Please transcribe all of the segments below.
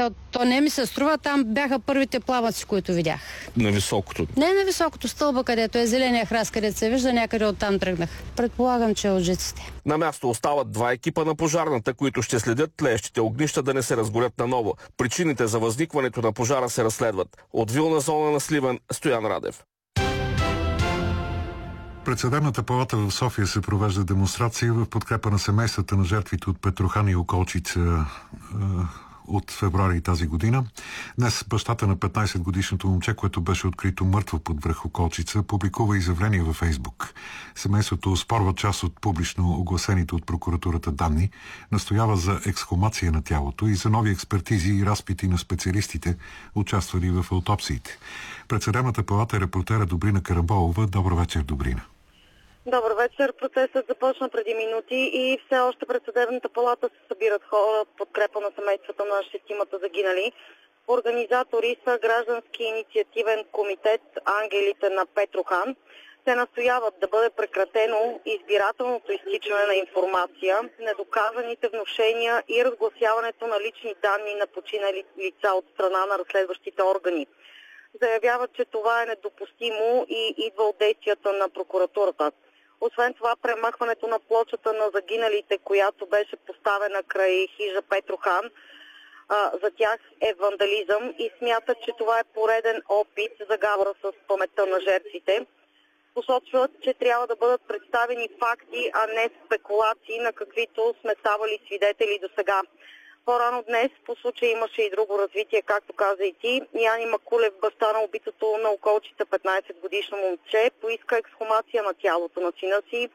то не ми се струва, там бяха първите пламъци, които видях. На високото? Не на високото, стълба, където е зеления храст, където се вижда, някъде оттам тръгнах. Предполагам, че е от жиците. На място остават 2 екипа на пожарната, които ще следят тлеещите огнища да не се разгорят наново. Причините за възникването на пожара се разследват. От вилна зона на Сливен, Стоян Радев. Пред Съдебната палата в София се провежда демонстрация в подкрепа на семействата на жертвите от Петрохан и околчица от февруари тази година. Днес бащата на 15-годишното момче, което беше открито мъртво под връх Околчица, публикува изявление във Фейсбук. Семейството оспорва част от публично огласените от прокуратурата данни, настоява за ексхумация на тялото и за нови експертизи и разпити на специалистите, участвали в аутопсиите. Пред Съдебната палата е репортера Добрина Карамболова. Добър вечер, Добрина. Добър вечер. Процесът започна преди минути и все още пред Съдебната палата се събират хора в подкрепа на семействата на 6 загинали. Организатори са Граждански инициативен комитет Ангелите на Петрохан. Те настояват да бъде прекратено избирателното изтичане на информация, недоказаните внушения и разгласяването на лични данни на починали лица от страна на разследващите органи. Заявяват, че това е недопустимо и идва от действията на прокуратурата. Освен това, премахването на плочата на загиналите, която беше поставена край хижа Петрохан, за тях е вандализъм и смятат, че това е пореден опит за гавра с паметта на жертвите. Посочват, че трябва да бъдат представени факти, а не спекулации, на каквито сме ставали свидетели до сега. По-рано днес по случая имаше и друго развитие, както каза и ти. Яни Макулев, баща на убитото на околчица 15-годишно момче, поиска ексхумация на тялото на сина си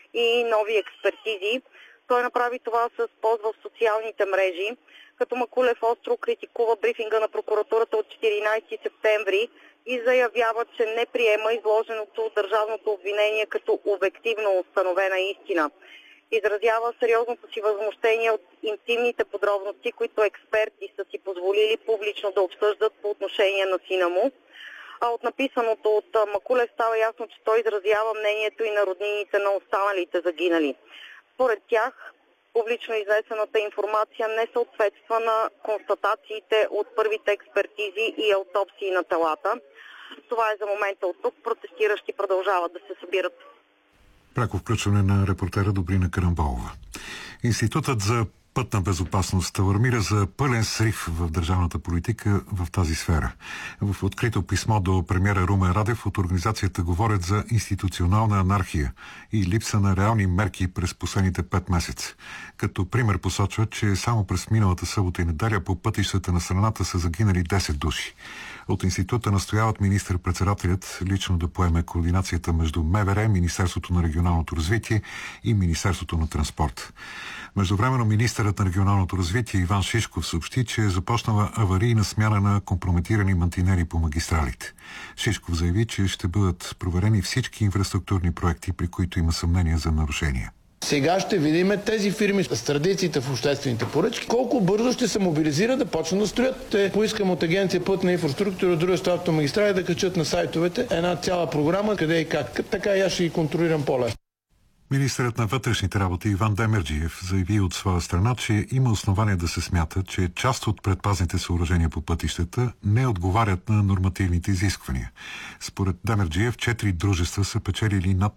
и нови експертизи. Той направи това с пост в социалните мрежи, като Макулев остро критикува брифинга на прокуратурата от 14 септември и заявява, че не приема изложеното държавното обвинение като обективно установена истина. Изразява сериозното си възмущение от интимните подробности, които експерти са си позволили публично да обсъждат по отношение на сина му. А от написаното от Макулев става ясно, че той изразява мнението и на роднините на останалите загинали. Според тях, публично изнесената информация не съответства на констатациите от първите експертизи и аутопсии на телата. Това е за момента от тук. Протестиращи продължават да се събират. Пряко включване на репортера Добрина Карамболова. Институтът за пътна безопасност алармира за пълен срив в държавната политика в тази сфера. В открито писмо до премиера Румен Радев от организацията говорят за институционална анархия и липса на реални мерки през последните 5 месеца. Като пример посочват, че само през миналата събота и неделя по пътищата на страната са загинали 10 души. От института настояват министър-председателят лично да поеме координацията между МВР, Министерството на регионалното развитие и Министерството на транспорт. Междувременно министърът на регионалното развитие Иван Шишков съобщи, че е започнала аварийна смяна на компрометирани мантинели по магистралите. Шишков заяви, че ще бъдат проверени всички инфраструктурни проекти, при които има съмнение за нарушения. Сега ще видим тези фирми с традициите в обществените поръчки, колко бързо ще се мобилизират да почнат да строят. Те поискам от Агенция пътна инфраструктура, от друга автомагистрали да качат на сайтовете една цяла програма, къде и как. Така и аз ще ги контролирам по-лесно. Министърът на вътрешните работи Иван Демерджиев заяви от своя страна, че има основание да се смята, че част от предпазните съоръжения по пътищата не отговарят на нормативните изисквания. Според Демерджиев, 4 дружества са печелили над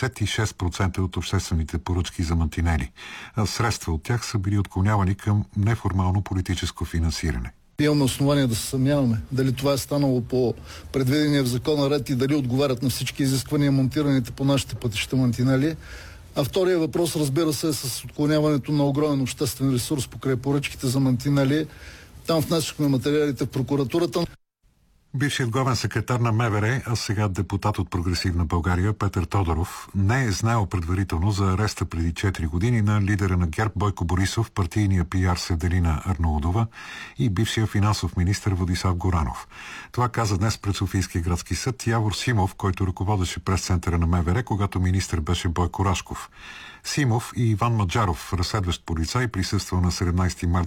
96% от обществените поръчки за мантинели, а средства от тях са били отклонявани към неформално политическо финансиране. Имаме основания да се съмняваме дали това е станало по предвидения в закона ред и дали отговарят на всички изисквания монтираните по нашите пътища мантинели. А втория въпрос, разбира се, е с отклоняването на огромен обществен ресурс покрай поръчките за мантинели. Там внесохме материалите в прокуратурата. Бившият главен секретар на МВР, а сега депутат от Прогресивна България Петър Тодоров, не е знаел предварително за ареста преди 4 години на лидера на ГЕРБ Бойко Борисов, партийния пиар Севделина Арнаудова и бившия финансов министър Владислав Горанов. Това каза днес пред Софийския градски съд Явор Симов, който ръководеше прес-центъра на МВР, когато министър беше Бойко Рашков. Симов и Иван Маджаров, разследващ полицай, присъствал на 17 март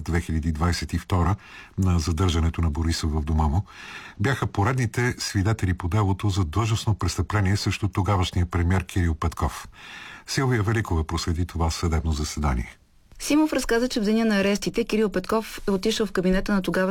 2022 на задържането на Борисов в дома му, бяха поредните свидетели по делото за длъжностно престъпление срещу тогавашния премиер Кирил Петков. Силвия Великова проследи това съдебно заседание. Симов разказа, че в деня на арестите Кирил Петков е отишъл в кабинета на тогава